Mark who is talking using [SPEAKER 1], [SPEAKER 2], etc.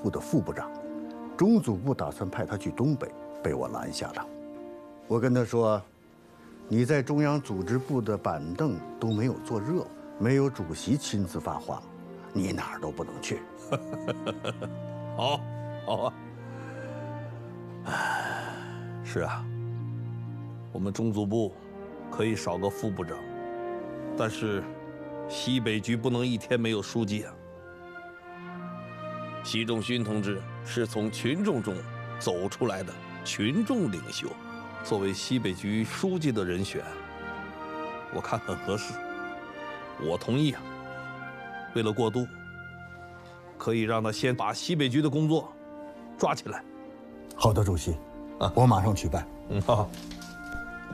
[SPEAKER 1] 部的副部长，中组部打算派他去东北，被我拦下了。我跟他说，你在中央组织部的板凳都没有坐热，没有主席亲自发话，你哪儿都不能去。
[SPEAKER 2] 好，好啊。是啊，我们中组部可以少个副部长，但是西北局不能一天没有书记啊。习仲勋同志是从群众中走出来的群众领袖，作为西北局书记的人选，我看很合适，我同意啊。为了过渡，可以让他先把西北局的工作抓起来。
[SPEAKER 1] 好的，主席，我马上去办。
[SPEAKER 2] 好。